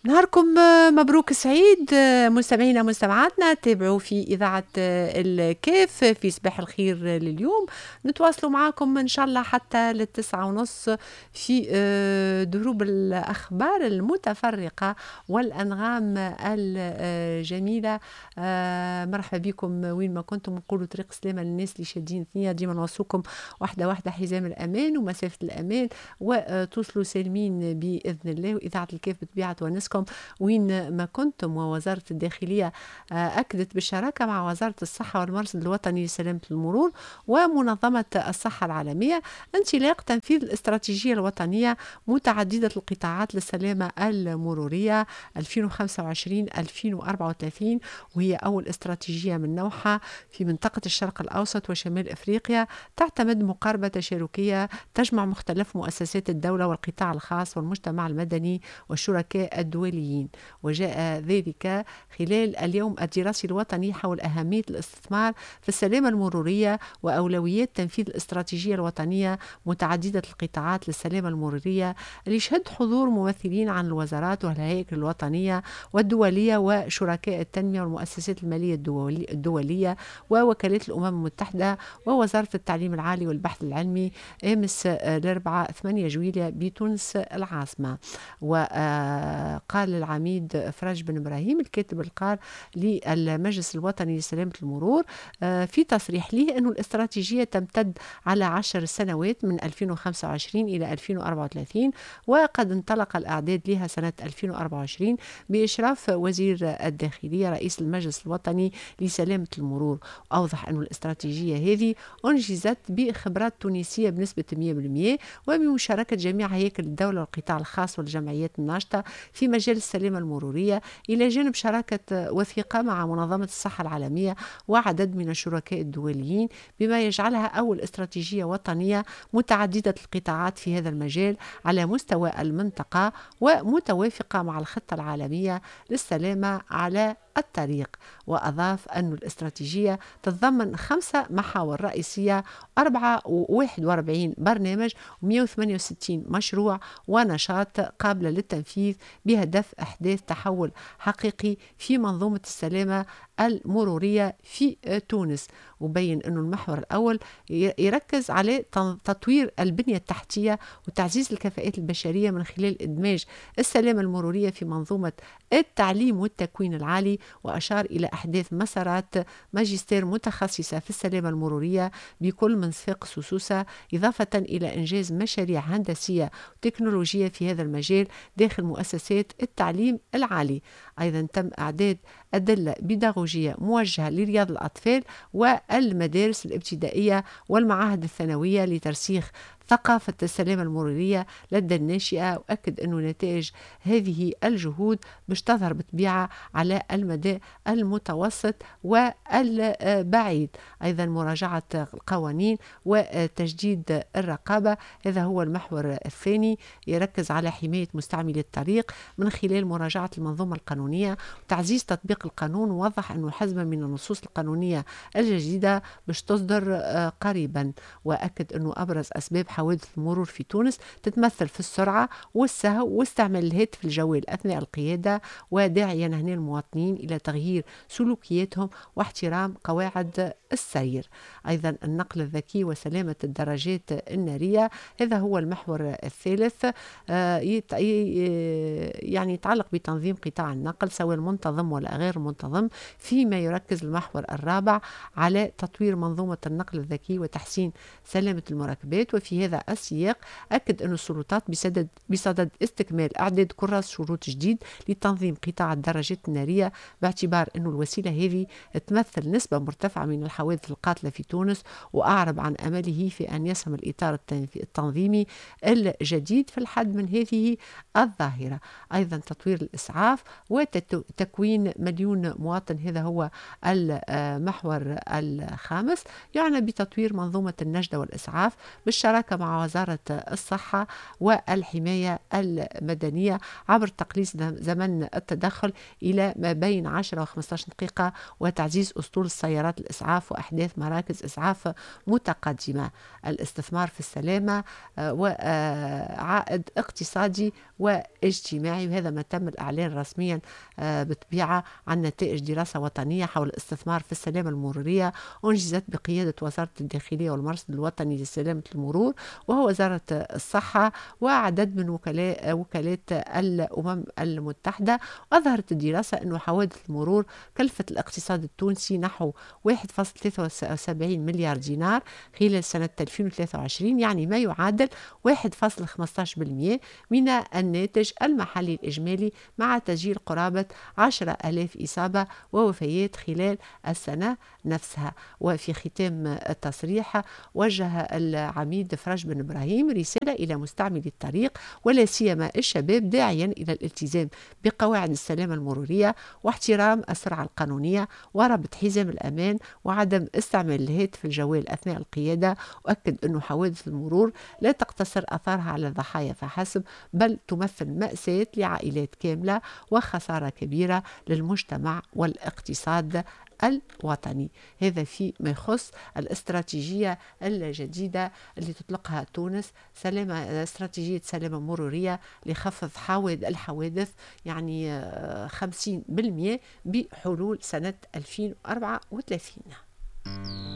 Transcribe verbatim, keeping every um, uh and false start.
نهاركم آه، مبروك سعيد آه، مستمعينا مستمعاتنا تابعوا في إذاعة آه، الكاف في صباح الخير لليوم. نتواصلوا معاكم إن شاء الله حتى للتسعة ونص في آه، دروب الأخبار المتفرقة والأنغام الجميلة. آه، مرحبا بكم وين ما كنتم. نقولوا طريق سلامة للناس اللي شادين ثنية، ديما نوصوكم واحدة واحدة حزام الأمان ومسافة الأمان، وتوصلوا سالمين بإذن الله. وإذاعة الكاف بطبيعة ونسكم وين ما كنتم. ووزارة الداخلية آه، أكدت بالشراكة مع وزارة الصحة والمرصد الوطني لسلامة المرور ومنظمة الصحة العالمية انطلاق تنفيذ الاستراتيجية الوطنية متعددة القطاعات للسلامة المرورية ألفين وخمسة وعشرين ألفين وأربعة وثلاثين، وهي أول استراتيجية من نوعها في منطقة الشرق الأوسط وشمال أفريقيا، تعتمد مقاربة تشاركية تجمع مختلف مؤسسات الدولة والقطاع الخاص والمجتمع المدني والشركاء الدوليين. وجاء ذلك خلال اليوم الدراسي الوطني حول أهمية الاستثمار في السلامة المرورية وأولويات تنفيذ الاستراتيجية الوطنية متعددة القطاعات للسلامة المرورية، اللي شهد حضور ممثلين عن الوزارات والهياكل الوطنية والدولية وشركاء التنمية والمؤسسات المالية الدولي الدولية ووكالات الأمم المتحدة ووزارة التعليم العالي والبحث العلمي أمس الأربعاء ثمانية جويلية بتونس العاصمة. وقال العميد فرج بن إبراهيم الكاتب القار للمجلس الوطني لسلامة المرور في تصريح له أن الاستراتيجية تمتد على عشر سنوات من ألفين وخمسة وعشرين إلى ألفين وأربعة وثلاثين، وقد انطلق الأعداد لها سنة ألفين وأربعة وعشرين بإشراف وزير الداخلية رئيس المجلس الوطني لسلامة المرور. أوضح أن الاستراتيجية هذه أنجزت بخبرات تونسية بنسبة مئة بالمئة وبمشاركة جميع هياكل الدولة والقطاع الخاص والجمعيات الناشطة في مجال السلامة المرورية، إلى جانب شراكة وثيقة مع منظمة الصحة العالمية وعدد من الشركاء الدوليين، بما يجعلها أول استراتيجية وطنية متعددة القطاعات في هذا المجال على مستوى المنطقة ومتوافقة مع الخطة العالمية للسلامة على الطريق. وأضاف أن الاستراتيجية تتضمن خمسة محاور رئيسية، أربعة وواحد وأربعين برنامج ومئة وثمانية وستين مشروع ونشاط قابلة للتنفيذ بهدف إحداث تحول حقيقي في منظومة السلامة المرورية في تونس. وبين أن المحور الأول يركز على تطوير البنية التحتية وتعزيز الكفاءات البشرية من خلال إدماج السلامة المرورية في منظومة التعليم والتكوين العالي، وأشار إلى أحداث مسارات ماجستير متخصصة في السلامة المرورية بكل من صفاق سوسوسة، إضافة إلى إنجاز مشاريع هندسية وتكنولوجية في هذا المجال داخل مؤسسات التعليم العالي. أيضا تم إعداد أدلة بيداغوجية موجهة لرياض الأطفال والمدارس الابتدائية والمعاهد الثانوية لترسيخ ثقافة السلامة المرورية لدى الناشئة. وأكد أن نتائج هذه الجهود باش تظهر بطبيعة على المدى المتوسط والبعيد. أيضا مراجعة القوانين وتجديد الرقابة، هذا هو المحور الثاني، يركز على حماية مستعملي الطريق من خلال مراجعة المنظومة القانونية وتعزيز تطبيق القانون. ووضح أنه حزمة من النصوص القانونية الجديدة باش تصدر قريبا. وأكد أنه أبرز أسباب حوادث المرور في تونس تتمثل في السرعة والسهو واستعمال الهاتف الجوال أثناء القيادة، وداعيا هنا المواطنين إلى تغيير سلوكياتهم واحترام قواعد السير. أيضا النقل الذكي وسلامة الدراجات النارية، هذا هو المحور الثالث، يعني يتعلق بتنظيم قطاع النقل سواء المنتظم ولا غير المنتظم، فيما يركز المحور الرابع على تطوير منظومة النقل الذكي وتحسين سلامة المراكبات. وفي هذا السياق أكد أن السلطات بصدد, بصدد استكمال إعداد كراس شروط جديد لتنظيم قطاع الدراجات النارية، باعتبار أن الوسيلة هذه تمثل نسبة مرتفعة من الحوادث القاتلة في تونس، وأعرب عن أمله في أن يسهم الإطار التنظيمي الجديد في الحد من هذه الظاهرة. أيضا تطوير الإسعاف وتكوين مليون مواطن، هذا هو المحور الخامس، يعني بتطوير منظومة النجدة والإسعاف بالشراكة مشتركة مع وزارة الصحة والحماية المدنية عبر تقليص زمن التدخل إلى ما بين عشرة و خمسة عشر دقيقة، وتعزيز أسطول السيارات الإسعاف وإحداث مراكز إسعاف متقدمة. الاستثمار في السلامة وعائد اقتصادي واجتماعي، وهذا ما تم الإعلان رسميا بالطبيعة عن نتائج دراسة وطنية حول الاستثمار في السلامة المرورية أنجزت بقيادة وزارة الداخلية والمرصد الوطني لسلامة المرور وهو وزارة الصحة وعدد من وكلاء وكالات الأمم المتحدة. وأظهرت الدراسة أن حوادث المرور كلفت الاقتصاد التونسي نحو واحد فاصلة ثلاثة وسبعين مليار دينار خلال سنة ألفين وثلاثة وعشرين، يعني ما يعادل واحد فاصلة خمسة عشر بالمئة من الناتج المحلي الإجمالي، مع تسجيل قرابة عشرة آلاف إصابة ووفيات خلال السنة نفسها. وفي ختام التصريح وجه العميد فرج بن إبراهيم رسالة إلى مستعملي الطريق ولا سيما الشباب، داعيا إلى الالتزام بقواعد السلامة المرورية واحترام السرعة القانونية وربط حزام الأمان وعدم استعمال الهاتف الجوال أثناء القيادة. وأكد أن حوادث المرور لا تقتصر أثارها على الضحايا فحسب، بل تمثل مأساة لعائلات كاملة وخسارة كبيرة للمجتمع والاقتصاد الوطني. هذا في ما يخص الاستراتيجية الجديدة اللي تطلقها تونس، سلامة استراتيجية سلامة مرورية لخفض حوادث الحوادث يعني خمسين بالمئة بحلول سنة ألفين وأربعة وثلاثين.